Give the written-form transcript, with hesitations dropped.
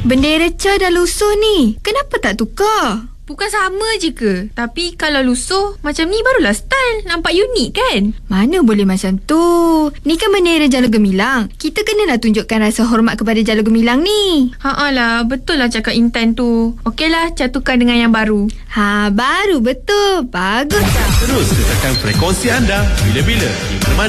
Bendera CA dah lusuh ni. Kenapa tak tukar? Bukan sama je ke? Tapi kalau lusuh macam ni barulah style. Nampak unik kan? Mana boleh macam tu. Ni kan bendera Jalur Gemilang. Kita kenalah tunjukkan rasa hormat kepada Jalur Gemilang ni. Lah, betul lah cakap Intan tu. Okeylah, Ca tukar dengan yang baru. Baru betul. Bagus. Terus tekan frekuensi anda bila-bila di mana